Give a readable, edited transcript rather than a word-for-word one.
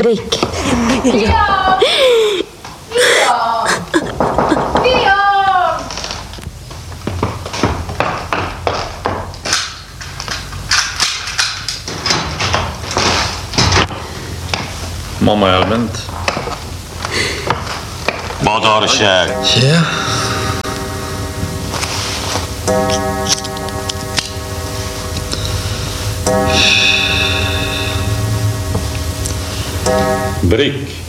Brick. Leon! Leon! Leon! Mamma är allmänt. Vad har du kärt? Ja. Brick.